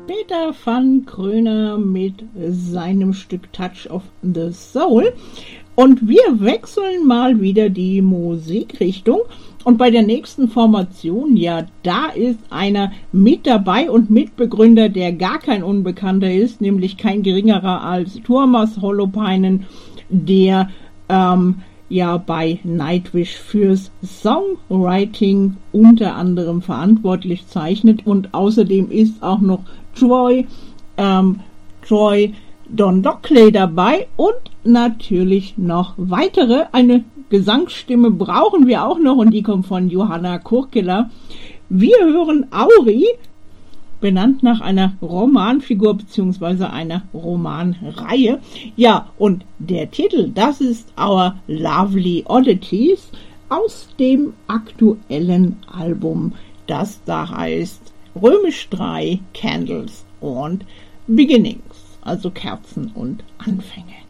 Peter van Kröner mit seinem Stück Touch of the Soul. Und wir wechseln mal wieder die Musikrichtung. Und bei der nächsten Formation, ja, da ist einer mit dabei und Mitbegründer, der gar kein Unbekannter ist, nämlich kein geringerer als Tuomas Holopainen, der bei Nightwish fürs Songwriting unter anderem verantwortlich zeichnet, und außerdem ist auch noch Troy Dondockley dabei und natürlich noch weitere. Eine Gesangsstimme brauchen wir auch noch, und die kommt von Johanna Kurkela. Wir hören Auri, benannt nach einer Romanfigur bzw. einer Romanreihe. Ja, und der Titel, das ist Our Lovely Oddities aus dem aktuellen Album, das da heißt Römisch 3 Candles and Beginnings, also Kerzen und Anfänge.